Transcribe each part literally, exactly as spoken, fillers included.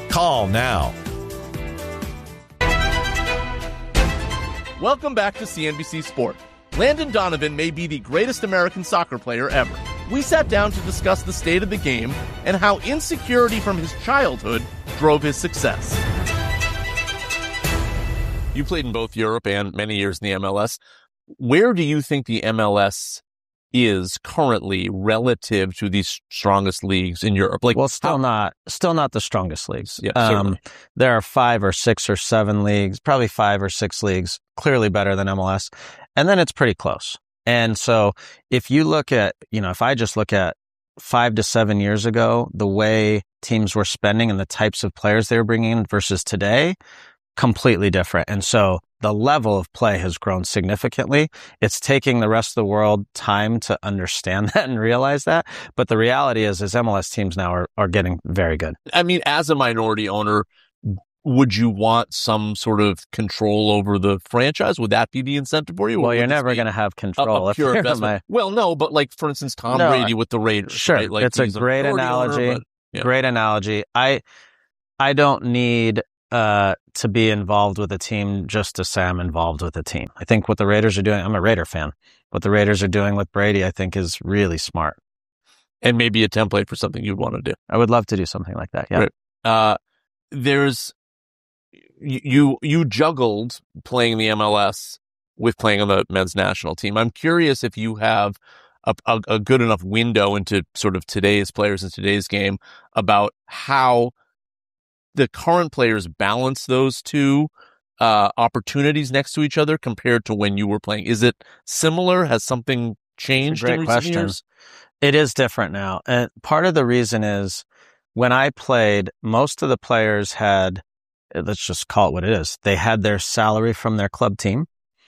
Call now. Welcome back to C N B C Sport. Landon Donovan may be the greatest American soccer player ever. We sat down to discuss the state of the game and how insecurity from his childhood drove his success. You played in both Europe and many years in the M L S. Where do you think the M L S is currently relative to the strongest leagues in Europe? Like, well, still how- not, still not the strongest leagues. Yeah, um, there are five or six or seven leagues, probably five or six leagues, clearly better than M L S. And then it's pretty close. And so if you look at, you know, if I just look at five to seven years ago, the way teams were spending and the types of players they were bringing in versus today, completely different. And so the level of play has grown significantly. It's taking the rest of the world time to understand that and realize that. But the reality is, is M L S teams now are, are getting very good. I mean, as a minority owner, would you want some sort of control over the franchise? Would that be the incentive for you? Well, you're never going to have control. A, a pure if investment. My... Well, no, but like, for instance, Tom no, Brady with the Raiders. Sure. Right? Like, it's a great a analogy. Owner, but, yeah. Great analogy. I, I don't need uh, to be involved with a team just to say I'm involved with a team. I think what the Raiders are doing, I'm a Raider fan. What the Raiders are doing with Brady, I think is really smart. And maybe a template for something you'd want to do. I would love to do something like that. Yeah. Right. Uh, there's, you, you juggled playing the M L S with playing on the men's national team. I'm curious if you have a, a, a good enough window into sort of today's players in today's game about how the current players balance those two uh, opportunities next to each other compared to when you were playing. Is it similar? Has something changed Great in recent question. years? It is different now. And part of the reason is when I played, most of the players had, let's just call it what it is. They had their salary from their club team,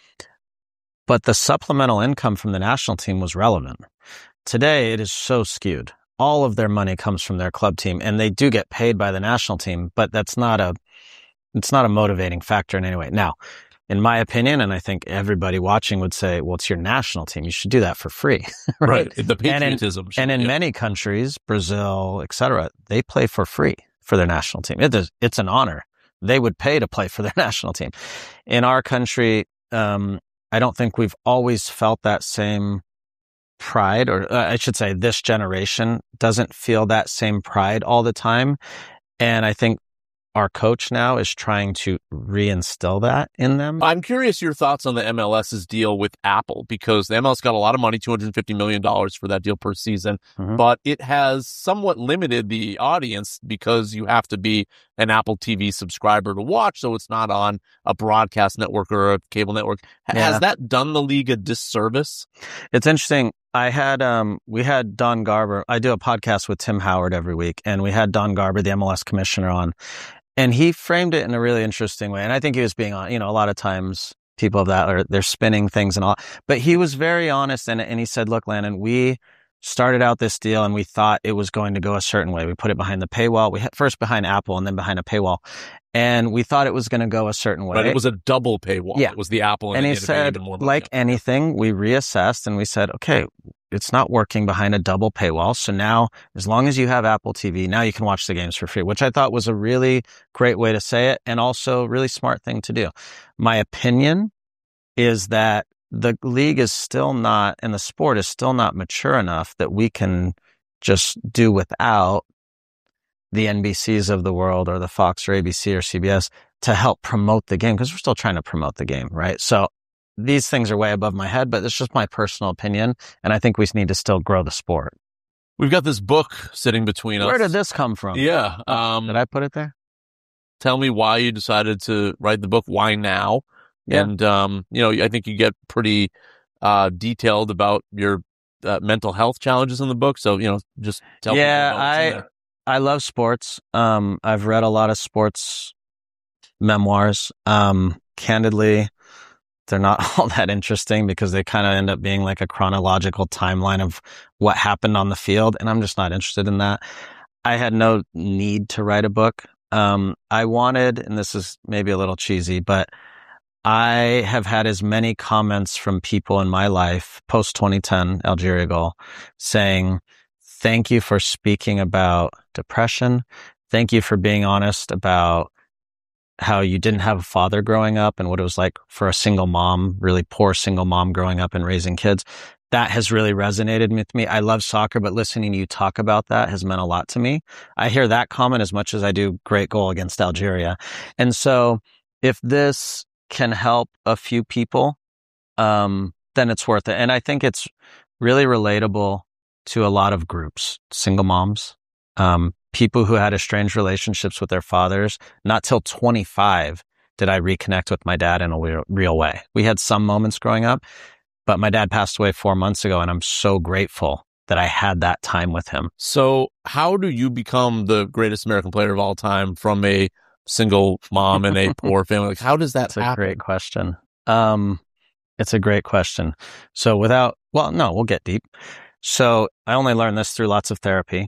but the supplemental income from the national team was relevant. Today, it is so skewed. All of their money comes from their club team, and they do get paid by the national team, but that's not a, it's not a motivating factor in any way. Now, in my opinion, and I think everybody watching would say, well, it's your national team. You should do that for free. Right. right. The patriotism. And in, and in yeah. many countries, Brazil, et cetera, they play for free for their national team. It is, it's an honor. They would pay to play for their national team. In our country, um, I don't think we've always felt that same pride, or uh, I should say this generation doesn't feel that same pride all the time. And I think our coach now is trying to reinstill that in them. I'm curious your thoughts on the M L S's deal with Apple, because the M L S got a lot of money, two hundred fifty million dollars for that deal per season, mm-hmm. but it has somewhat limited the audience because you have to be an Apple T V subscriber to watch, so it's not on a broadcast network or a cable network. Yeah. Has that done the league a disservice? It's interesting. I had, um, we had Don Garber. I do a podcast with Tim Howard every week, and we had Don Garber, the M L S commissioner, on. And he framed it in a really interesting way. And I think he was being on, you know, a lot of times people of that are, they're spinning things and all, but he was very honest. And, and he said, look, Landon, we started out this deal and we thought it was going to go a certain way. We put it behind the paywall. We had first behind Apple and then behind a paywall. And we thought it was going to go a certain way. But it was a double paywall. Yeah. It was the Apple. And, and he said, like anything, we reassessed and we said, okay, it's not working behind a double paywall. So now, as long as you have Apple T V, now you can watch the games for free, which I thought was a really great way to say it and also a really smart thing to do. My opinion is that the league is still not, and the sport is still not mature enough that we can just do without the N B Cs of the world or the Fox or A B C or C B S to help promote the game, because we're still trying to promote the game, right? So these things are way above my head, but it's just my personal opinion, and I think we need to still grow the sport. We've got this book sitting between us. Where did this come from? Yeah. Um, did I put it there? Tell me why you decided to write the book. Why now? Yeah. And, um, you know, I think you get pretty uh, detailed about your uh, mental health challenges in the book. So, you know, just tell yeah, me. Yeah, I I love sports. Um, I've read a lot of sports memoirs. Um, candidly, they're not all that interesting because they kind of end up being like a chronological timeline of what happened on the field. And I'm just not interested in that. I had no need to write a book. Um, I wanted, and this is maybe a little cheesy, but I have had as many comments from people in my life post twenty ten Algeria goal saying, thank you for speaking about depression. Thank you for being honest about how you didn't have a father growing up and what it was like for a single mom, really poor single mom growing up and raising kids. That has really resonated with me. I love soccer, but listening to you talk about that has meant a lot to me. I hear that comment as much as I do great goal against Algeria. And so if this can help a few people, um, then it's worth it. And I think it's really relatable to a lot of groups, single moms, um, people who had estranged relationships with their fathers. Not till twenty-five did I reconnect with my dad in a real, real way. We had some moments growing up, but my dad passed away four months ago, and I'm so grateful that I had that time with him. So how do you become the greatest American player of all time from a single mom and a poor family? Like, how does that That's happen? a great question. Um, it's a great question. So without, well, no, we'll get deep. So I only learned this through lots of therapy.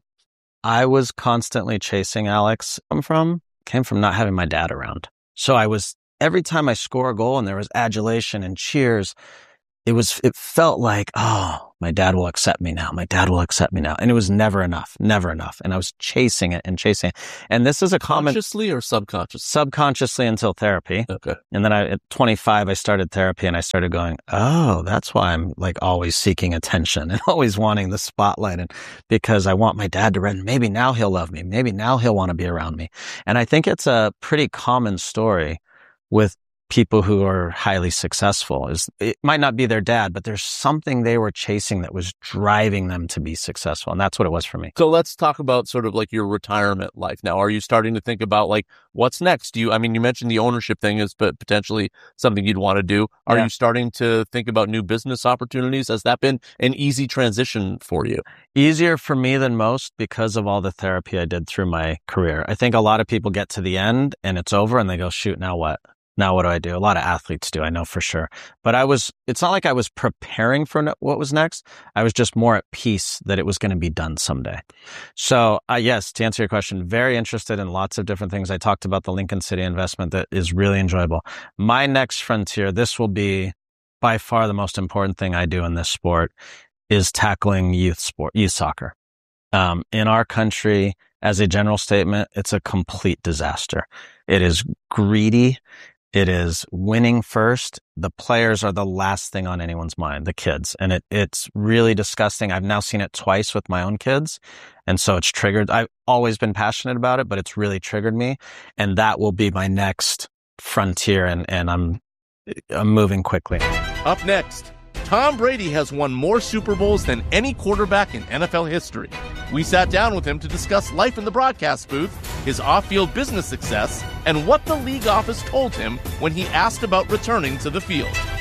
I was constantly chasing Alex. I'm from, came from not having my dad around. So I was, every time I score a goal and there was adulation and cheers, it was, it felt like, oh, my dad will accept me now. My dad will accept me now. And it was never enough, never enough. And I was chasing it and chasing it. And this is a common, consciously or subconsciously? Subconsciously until therapy. Okay. And then I, at twenty-five, I started therapy and I started going, oh, that's why I'm like always seeking attention and always wanting the spotlight. And because I want my dad to run, maybe now he'll love me. Maybe now he'll want to be around me. And I think it's a pretty common story with people who are highly successful. Is it might not be their dad, but there's something they were chasing that was driving them to be successful. And that's what it was for me. So let's talk about sort of like your retirement life now. Are you starting to think about like what's next? Do you, I mean, you mentioned the ownership thing is but potentially something you'd want to do. Are Yeah. you starting to think about new business opportunities? Has that been an easy transition for you? Easier for me than most because of all the therapy I did through my career. I think a lot of people get to the end and it's over and they go, shoot, now what? Now, what do I do? A lot of athletes do, I know for sure. But I was, it's not like I was preparing for ne- what was next. I was just more at peace that it was going to be done someday. So, uh, yes, to answer your question, very interested in lots of different things. I talked about the Lincoln City investment that is really enjoyable. My next frontier, this will be by far the most important thing I do in this sport, is tackling youth sport, youth soccer. Um, in our country, as a general statement, it's a complete disaster. It is greedy. It is winning first. The players are the last thing on anyone's mind, the kids. And it, it's really disgusting. I've now seen it twice with my own kids. And so it's triggered. I've always been passionate about it, but it's really triggered me. And that will be my next frontier. And, and I'm, I'm moving quickly. Up next, Tom Brady has won more Super Bowls than any quarterback in N F L history. We sat down with him to discuss life in the broadcast booth, his off-field business success, and what the league office told him when he asked about returning to the field.